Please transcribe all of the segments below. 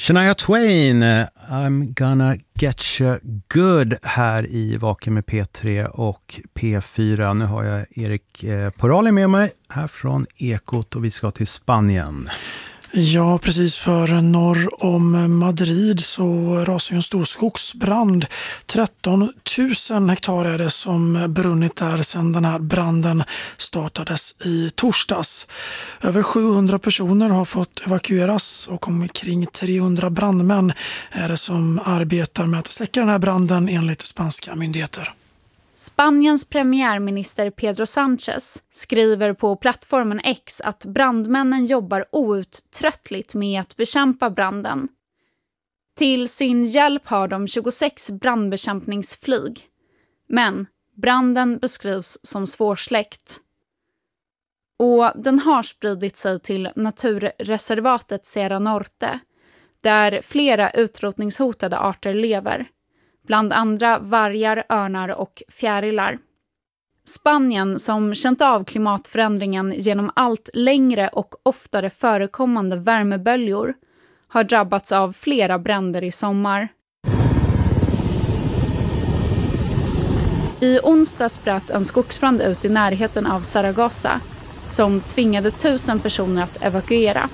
Shania Twain, I'm gonna get you good här i Vaken med P3 och P4. Nu har jag Erik Porali med mig här från Ekot och vi ska till Spanien. Ja, precis för norr om Madrid så rasar en stor skogsbrand. 13 000 hektar är det som brunnit där sedan den här branden startades i torsdags. Över 700 personer har fått evakueras och omkring 300 brandmän är det som arbetar med att släcka den här branden enligt spanska myndigheter. Spaniens premiärminister Pedro Sánchez skriver på plattformen X att brandmännen jobbar outtröttligt med att bekämpa branden. Till sin hjälp har de 26 brandbekämpningsflyg. Men branden beskrivs som svårsläckt. Och den har spridit sig till naturreservatet Sierra Norte, där flera utrotningshotade arter lever. Bland andra vargar, örnar och fjärilar. Spanien, som känt av klimatförändringen genom allt längre och oftare förekommande värmeböljor, har drabbats av flera bränder i sommar. I onsdags bröt en skogsbrand ut i närheten av Zaragoza, som tvingade 1000 personer att evakuera.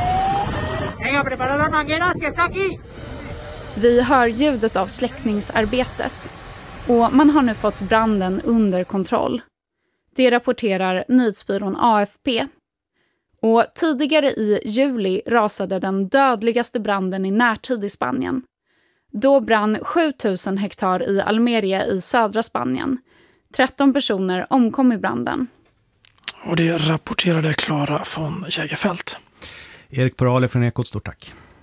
Vi hör ljudet av släckningsarbetet och man har nu fått branden under kontroll. Det rapporterar nyhetsbyrån AFP. Och tidigare i juli rasade den dödligaste branden i närtid i Spanien. Då brann 7000 hektar i Almeria i södra Spanien. 13 personer omkom i branden. Och det rapporterade Clara von Jägerfeld. Erik Porali från Ekot, stort tack.